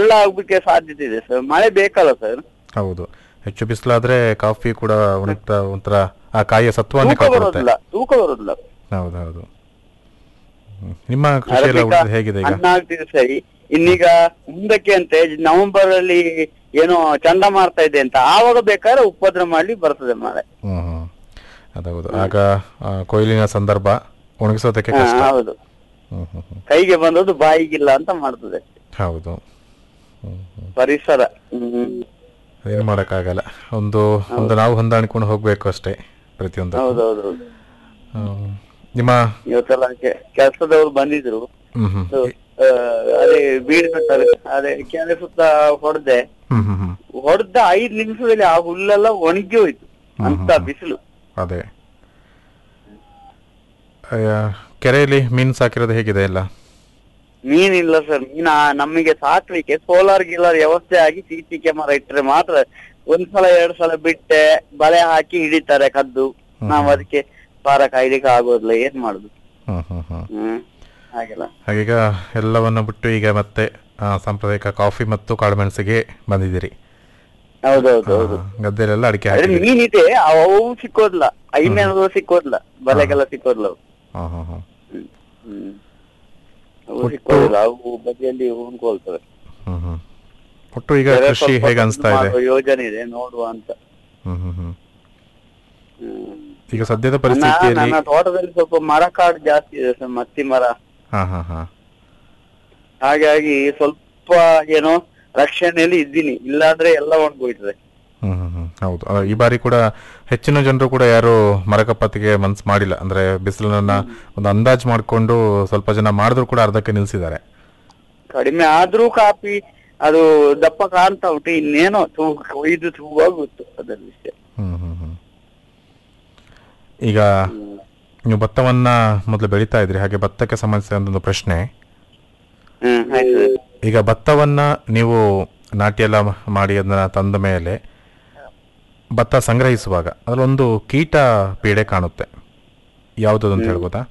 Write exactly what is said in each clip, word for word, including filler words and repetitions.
ಹಳ್ಳ ಆಗ್ಲಿಕ್ಕೆ ಸಾಧ್ಯತೆ ಇದೆ ಸರ್. ಮಳೆ ಬೇಕಲ್ಲ ಸರ್. ಹೌದು, ಹೆಚ್ಚು ಬಿಸಿಲಾದ್ರೆ ಕಾಫಿ ಕೂಡ ಒಣಗ್ತಾ ಒಂಥರ ಆ ಕಾಯಿಯ ಸತ್ವವನ್ನೇ ತೂಕ ಕಳ್ಕೊಳ್ಳುತ್ತೆ. ಬರೋದಿಲ್ಲ ತೂಕ ಬರೋದಿಲ್ಲ. ಹೌದೌದು. ನಿಮ್ಮ ಕೃಷಿ ಎಲ್ಲ ಉಳಿದ ಹೇಗಿದೆ ಈಗ? ಹದಿನಾಲ್ಕು ಸರಿ. ಇನ್ನೀಗ ಮುಂದಕ್ಕೆ ಅಂತ ನವೆಂಬರ್ ಅಲ್ಲಿ ಏನೋ ಚಂಡಮಾರುತ ಇದೆ ಅಂತ, ಆವಾಗ ಬೇಕಾದ್ರೆ ಉಪದ್ರ ಮಾಡ್ಲಿ ಬರ್ತದೆ ಮಳೆ. ಹ್ಮ್ ಹ್ಮ್ ಅದೌದು. ಆಗ ಆ, ಕೊಯ್ಲಿನ ಸಂದರ್ಭ ಒಣಗಿಸೋದಕ್ಕೆ ಹಾ, ಕಷ್ಟ. ಹೌದು. ಹ್ಮ್ ಹ್ಮ್ ಹ್ಮ್ ಕೈಗೆ ಬಂದದ್ದು ಬಾಯಿಗಿಲ್ಲ ಅಂತ ಮಾಡ್ತದೆ ಹೌದು. ಹ್ಮ್ ಹ್ಮ್ ಪರಿಸರ. ಹ್ಮ್ ಏನು ಮಾಡಕ್ಕಾಗಲ್ಲ. ಒಂದು ಒಂದು ನಾವು ಹೊಂದಾಣಿಕೊಂಡು ಹೋಗ್ಬೇಕು ಅಷ್ಟೇ ಪ್ರತಿಯೊಂದು. ಹೌದೌದು. ನಿಮ್ಮ ಇವತ್ತೆಲ್ಲ ಕೆಲಸದವ್ರು ಬಂದಿದ್ರು. ಹ್ಮ್ ಹ್ಮ್ ಆ, ಅದೇ ಬೀಡ್ ಕಟ್ಟಲು ಅದೇ ಕೆರೆ ಸುತ್ತ ಹೊಡೆದೆ. ಹ್ಮ್ ಹ್ಮ್ ಹ್ಮ್ ಹೊಡೆದ ಐದ್ ನಿಮಿಷದಲ್ಲಿ ಆ ಹುಲ್ಲೆಲ್ಲ ಒಣಗಿ ಹೋಯ್ತು ಅಂತ ಬಿಸಿಲು. ಅದೇ ಅಯ್ಯ, ಕೆರೆಯಲ್ಲಿ ಮೀನು ಸಾಕಿರೋದು ಹೇಗಿದೆ ಎಲ್ಲ? ಮೀನಿಲ್ಲ ಸರ್. ಮೀನ ನಮಗೆ ಸಾಕ್ಲಿಕ್ಕೆ ಸೋಲಾರ್ ಗಿಲಾರ್ ವ್ಯವಸ್ಥೆ ಆಗಿ ಸಿ ಸಿ ಕ್ಯಾಮರಾ ಇಟ್ಟರೆ ಮಾತ್ರ ಒಂದ್ಸಲ ಎರಡ್ ಸಲ ಬಿಟ್ಟೆ ಬಲೆ ಹಾಕಿ ಹಿಡಿತಾರೆ ಕದ್ದು. ನಾವ್ ಅದಕ್ಕೆ ಪಾರ ಕಾಯ್ಲಿಕ್ಕೆ ಆಗೋದಿಲ್ಲ, ಏನ್ ಮಾಡುದು. ಹ್ಮ್ ಹ್ಮ್ ಹ್ಮ್ ಹ್ಮ್ ಹಾಗೆಲ್ಲ. ಹಾಗೀಗ ಎಲ್ಲವನ್ನು ಬಿಟ್ಟು ಈಗ ಮತ್ತೆ ಆ, ಸಾಂಪ್ರದಾಯಿಕ ಕಾಫಿ ಮತ್ತು ಕಾಳುಮೆಣಸಿಗೆ ಬಂದಿದ್ದೀರಿ. ಹೌದೌದು ಹೌದು. ಗದ್ದೆಲೆಲ್ಲ ಅಡಿಕೆ ಅದೇ ಹಾಕಿದ್ದೀರಿ. ಮೀನಿದೆ, ಅವು ಸಿಕ್ಕೋದಿಲ್ಲ. ಐಮೇಲೆ ಸಿಕ್ಕೋದಿಲ್ಲ, ಬಲೆಗೆಲ್ಲ ಸಿಕ್ಕೋದಿಲ್ಲ ಅವು. ಹಾ ಹಾ ಹಾ ಹ್ಮ್ ಹ್ಮ್ ಅವು ಸಿಕ್ಕೋದಿಲ್ಲ, ಅವು ಬದಿಯಲ್ಲಿ ಉಣ್ಕೊಳ್ತವೆ. ಹ್ಮ್ ಹ್ಮ್ ಒಟ್ಟು ಈಗ ಕೃಷಿ ಹೇಗೆ ಅನಿಸ್ತಾ ಇದೆ? ಯೋಜನೆ ಇದೆ ನೋಡುವ ಅಂತ. ಹ್ಮ್ ಹ್ಮ್ ಹ್ಮ್ ಹ್ಮ್. ಈಗ ಸದ್ಯದ ನನ್ನ ಪರಿಸ್ಥಿತಿಯಲ್ಲಿ ನನ್ನ ತೋಟದಲ್ಲಿ ಸ್ವಲ್ಪ ಮರ ಕಾಡು ಜಾಸ್ತಿ ಇದೆ ಸರ್, ಮತ್ತಿ ಮರ. ಹಾ ಹಾ ಹಾ ಹಾಗಾಗಿ ಸ್ವಲ್ಪ ಏನೋ ರಕ್ಷಣೆಯಲ್ಲಿ ಇದ್ದೀನಿ, ಇಲ್ಲಾಂದ್ರೆ ಎಲ್ಲ ಒಣಗೋಯ್ತದೆ. ಹ್ಮ್ ಹ್ಮ್ ಹ್ಮ್ ಹೌದು. ಆ, ಈ ಬಾರಿ ಕೂಡ ಹೆಚ್ಚಿನ ಜನರು ಕೂಡ ಯಾರು ಮರಕಪಾತಿಗೆ ಮನ್ಸು ಮಾಡಿಲ್ಲ. ಅಂದ್ರೆ ಬಿಸಿಲನ್ನ ಒಂದು ಅಂದಾಜು ಮಾಡ್ಕೊಂಡು ಸ್ವಲ್ಪ ಜನ ಮಾಡಿದ್ರು ಕೂಡ ಅರ್ಧಕ್ಕೆ ನಿಲ್ಸಿದ್ದಾರೆ. ಕಡಿಮೆ ಆದ್ರೂ ಕಾಪಿ ಅದು ದಪ್ಪ ಕಾಣ್ತಾ ಉಂಟು, ಇನ್ನೇನೋ ಕೊಯ್ದು ಹೋಗುತ್ತು ಅದರಲ್ಲಿ. ಹ್ಮ್ ಹ್ಮ್ ಹ್ಮ್ ಈಗ ನೀವು ಭತ್ತವನ್ನ ಮೊದಲು ಬೆಳೀತಾ ಇದ್ರಿ, ಹಾಗೆ ಭತ್ತಕ್ಕೆ ಸಂಬಂಧಿಸಿದ ಒಂದು ಪ್ರಶ್ನೆ. ಹ್ಮ್ ಆಯ್ತು. ಈಗ ಭತ್ತವನ್ನ ನೀವು ನಾಟಿ ಎಲ್ಲ ಮಾಡಿ ಅದನ್ನ ತಂದ ಮೇಲೆ ಭತ್ತ ಸಂಗ್ರಹಿಸುವಾಗ ಅದರಲ್ಲೊಂದು ಕೀಟ ಪೀಡೆ ಕಾಣುತ್ತೆ, ಯಾವುದು ಅಂತ ಹೇಳ್ಬೋದಾ?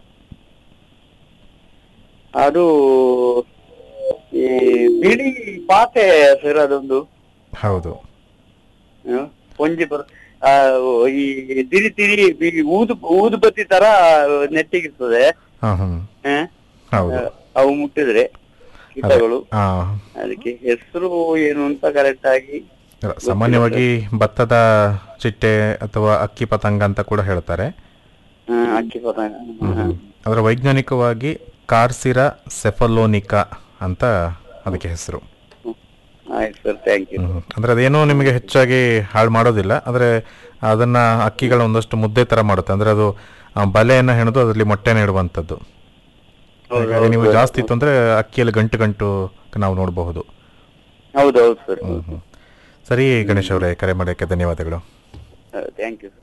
ಅದು ಈ ಬಿಳಿ ಪಾತೆ ಸರ್, ಅದೊಂದು. ಹೌದು. ಹ್ಮ್. ಒಂಜಿ ಬರ್ ಆ, ಈ ತಿರಿ ತಿರಿ ಬಿ- ಊದು ಊದು ಬತ್ತಿ ತರ ನೆಟ್ಟಿಗಿರ್ತದೆ. ಹಾ ಹ್ಮ್ ಹ್ಮ್. ಹೌದು. ಅವು ಮುಟ್ಟಿದ್ರೆ ಕೀಟಗಳು. ಹಾ ಅದಕ್ಕೆ ಹೆಸರು ಏನು ಅಂತ ಕರೆಕ್ಟ್ ಆಗಿ ಅಲ್ಲ, ಸಾಮಾನ್ಯವಾಗಿ ಭತ್ತದ ಚಿಟ್ಟೆ ಅಥವಾ ಅಕ್ಕಿ ಪತಂಗ ಅಂತ ಕೂಡ ಹೇಳ್ತಾರೆ. ಹ್ಮ್, ಅಕ್ಕಿ ಪತಂಗ. ಹ್ಮ್. ಅದರ ವೈಜ್ಞಾನಿಕವಾಗಿ ಕಾರ್ಸಿರಾ ಸೆಫಲೋನಿಕಾ ಅಂತ ಅದಕ್ಕೆ ಹೆಸರು. ಆಯ್ತು ಸರ್, ಥ್ಯಾಂಕ್ ಯು. ಅಂದ್ರೆ ಅದೇನೋ ನಿಮಗೆ ಹೆಚ್ಚಾಗಿ ಹಾಳು ಮಾಡೋದಿಲ್ಲ, ಆದ್ರೆ ಅದನ್ನ ಅಕ್ಕಿಗಳ ಒಂದಷ್ಟು ಮುದ್ದೆ ತರ ಮಾಡುತ್ತೆ. ಅಂದ್ರೆ ಅದು ಆ, ಬಲೆಯನ್ನ ಹೆಣೆದು ಅದರಲ್ಲಿ ಮೊಟ್ಟೆನ ಇಡುವಂತದ್ದು. ಹಾಗಾಗಿ ನೀವು ಜಾಸ್ತಿ ಇತ್ತು ಅಂದ್ರೆ ಅಕ್ಕಿಯಲ್ಲಿ ಗಂಟು ಗಂಟು ನಾವು ನೋಡಬಹುದು. ಹೌದೌದು ಸರ್. ಹ್ಮ್ ಹ್ಮ್ ಸರಿ ಗಣೇಶ್ ಅವರೇ, ಕರೆ ಮಾಡೋಕ್ಕೆ ಧನ್ಯವಾದಗಳು. Thank you.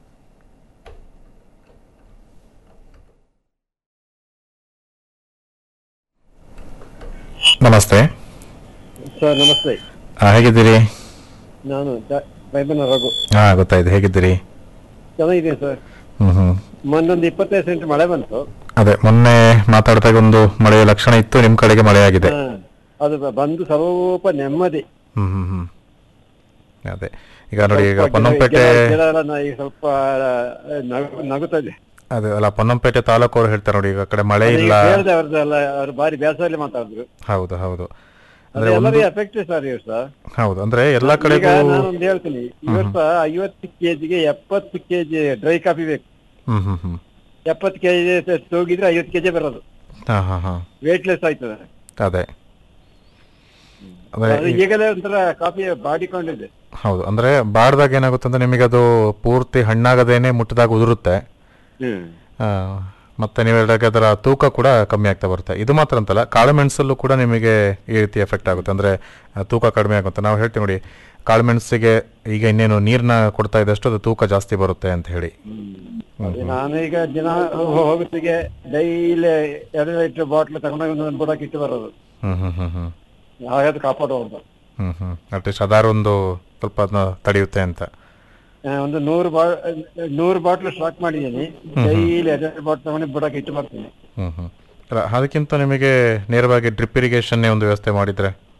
ನಮಸ್ತೆ ಸರ್. ನಮಸ್ತೆ. ಆ, ಹೇಗಿದ್ದೀರಿ? ನಾನು ಬೈಬನ ರಘು. ಹಾ ಗೊತ್ತಾಯ್ತು. ಹೇಗಿದ್ದೀರಿ? ಚೆನ್ನಾಗಿದ್ದೀನಿ ಸರ್. ಹ್ಮ್ ಹ್ಮ್ ಮೊನ್ನೊಂದು ಇಪ್ಪತ್ತೈದು ಸೆಂಟ್ ಮಳೆ ಬಂತು. ಅದೇ ಮೊನ್ನೆ ಮಾತಾಡಿದಾಗ ಒಂದು ಮಳೆಯ ಲಕ್ಷಣ ಇತ್ತು, ನಿಮ್ ಕಡೆಗೆ ಮಳೆ ಆಗಿದೆ. ಹಾ, ಅದು ಬ- ಬಂದು ಸ್ವಲ್ಪ ನೆಮ್ಮದಿ. ಹ್ಮ್ ಹ್ಮ್ ಹ್ಮ್ ಅದೇ ಈಗ ನೋಡಿ, ಈಗ ಪೊನ್ನಂಪೇಟೆ ಗಿಡ- ಗಿಡ ಎಲ್ಲ ನ- ಈಗ ಸ್ವಲ್ಪ ನಗು- ನಗುತ್ತದೆ. ಅದೇ ಅಲ್ಲ, ಪೊನ್ನಂಪೇಟೆ ತಾಲೂಕು ಅವ್ರು ಹೇಳ್ತಾರೆ ನೋಡಿ, ಈಗ ಆ ಕಡೆ ಮಳೆ ಇಲ್ಲ. ಕೇಳಿದೆ ಅವ್ರದ್ದೆಲ್ಲ, ಅವ್ರು ಬಾರಿ ಬೇಸರಲ್ಲಿ ಮಾತಾಡಿದ್ರು. ಹೌದು ಹೌದು ಅದು ಅಂದ್ರೆ ಒಂದು ಎಲ್ಲರಿಗೂ ಎಫೆಕ್ಟ್ ಸರ್ ಈ ವರ್ಷ. ಹೌದು ಅಂದ್ರೆ ಎಲ್ಲಾ ಈಗ ಕಡೆಗೂ. ನಾನೊಂದು ಹೇಳ್ತೀನಿ, ಈ ವರ್ಷ ಐವತ್ತು ಕೆಜಿಗೆ ಎಪ್ಪತ್ತು ಕೆಜಿ ಡ್ರೈ ಕಾಫಿ ಬೇಕು. ಹ್ಮ್ ಹ್ಮ್ ಹ್ಮ್ ಎಪ್ಪತ್ತು ಕೆಜಿ ತೂಗಿದ್ರೆ ಐವತ್ತು ಕೆಜಿ ಬರೋದು. ಹಾ ಹಾ ಹಾ ವೇಟ್ಲೆಸ್ ಆಯ್ತದೆ. ಅದೇ ಅಂದ್ರೆ ಅದು ಈಗಲೇ ಒಂಥರ ಕಾಫಿ ಬಾಡಿಕೊಂಡಿದೆ. ಹೌದು ಅಂದ್ರೆ ಬಾಡ್ದಾಗ ಏನಾಗುತ್ತೆ ಅಂದ್ರೆ ನಿಮಗೆ ಅದು ಪೂರ್ತಿ ಹಣ್ಣಾಗದೇನೆ ಮುಟ್ಟದಾಗ ಉದುರುತ್ತೆ. ಹ್ಮ್ ಆ, ಮತ್ತೆ ನೀವು ಹೇಳಿದಾಗ ಅದರ ತೂಕ ಕೂಡ ಕಮ್ಮಿ ಆಗ್ತಾ ಬರುತ್ತೆ. ಇದು ಮಾತ್ರ ಅಂತಲ್ಲ, ಕಾಳುಮೆಣಸಲ್ಲೂ ಕೂಡ ನಿಮಗೆ ಈ ರೀತಿ ಎಫೆಕ್ಟ್ ಆಗುತ್ತೆ, ಅಂದ್ರೆ ಆ, ತೂಕ ಕಡಿಮೆ ಆಗುತ್ತೆ. ನಾವು ಹೇಳ್ತೀವಿ ನೋಡಿ, ಕಾಳುಮೆಣಸಿಗೆ ಈಗ ಇನ್ನೇನು ನೀರ್ನ ಕೊಡ್ತಾ ಇದ್ದಷ್ಟು ಅದು ತೂಕ ಜಾಸ್ತಿ ಬರುತ್ತೆ ಅಂತ ಹೇಳಿ. ನಾನು ಈಗ ದಿನ ಹೋಗುತ್ತಿಗೆ ಡೈಲಿ ಎರಡು ಲೀಟರ್ ಬಾಟ್ಲ್ ತಗೊಂಡೋಗಿ ಒಂದು ಬುಡಕ್ಕೆ ಇಟ್ಟು ಬರೋದು. ಹ್ಮ್ ಹ್ಮ್ ಹ್ಮ್ ಹ್ಮ್ ಹಾಗಾದ್ರೆ ಕಾಪಾಡುವಂತ. ಹ್ಮ್ ಹ್ಮ್ ಅಟ್ಲೀಸ್ಟ್ ಅದಾರು ಒಂದು ಸ್ವಲ್ಪ ಅದನ್ನ ತಡೆಯುತ್ತೆ ಅಂತ. ಒಂದು ನೂರು ಬಾ ನೂರು ಬಾಟ್ಲ್ ಸ್ಟಾಕ್ ಮಾಡಿದ್ದೀನಿ. ಡೈಲಿ ಎರಡು ಬಾಟ್ಲ್ ತಗೊಂಡು ಬುಡಕ್ಕೆ ಇಟ್ಟು ಬರ್ತೀನಿ. ಹ್ಮ್ ಹ್ಮ್ ಅಲ್ಲ, ಅದಕ್ಕಿಂತ ನಿಮಗೆ ನೇರವಾಗಿ ಡ್ರಿಪ್ ಇರಿಗೇಷನ್ ಒಂದು ವ್ಯವಸ್ಥೆ ಮಾಡಿದ್ರೆ